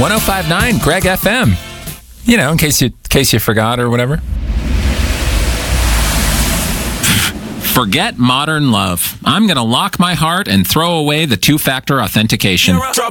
105.9 Greg FM. You know, in case you forgot or whatever. Forget modern love. I'm going to lock my heart and throw away the two-factor authentication.